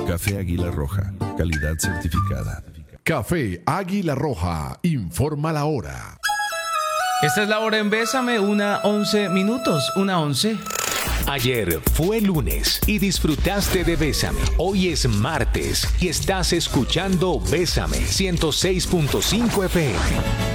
Café Águila Roja, calidad certificada. Café Águila Roja, informa la hora. Esta es la hora en Bésame, 1:11, 1:11. Ayer fue lunes y disfrutaste de Bésame. Hoy es martes y estás escuchando Bésame 106.5 FM.